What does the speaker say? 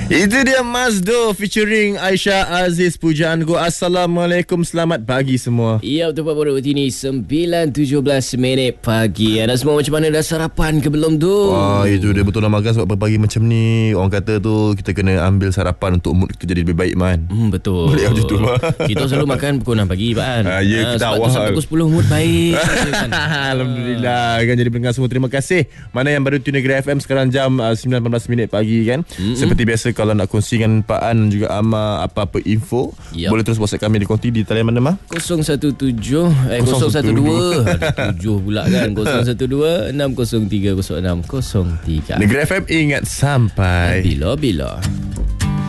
Itu dia Mazdo featuring Aisyah Aziz pujaanku. Assalamualaikum, selamat pagi semua. Ya, betul Pak Bodoh. Ini 9.17 minit pagi. Anda semua macam mana, dah sarapan ke belum tu? Itu dia betul lah makan. Sebab pagi macam ni orang kata tu kita kena ambil sarapan untuk mood kita jadi lebih baik, Man. Betul. Boleh macam tu, Man. Kita selalu makan pukul 6 pagi, Pak An. Ya, kita sebab awal. sampai pukul 10 mood baik. Alhamdulillah kan. Jadi pendengar semua, terima kasih. Mana yang baru tune Negeri FM sekarang jam 9.14 minit pagi kan. Seperti biasa, kalau nak kongsikan Pak An juga Amar apa-apa info, boleh terus WhatsApp kami di konti di talian mana, Mah? 012 ada 7 pula kan. 012 603 0603. Negeri FM, ingat sampai bila-bila.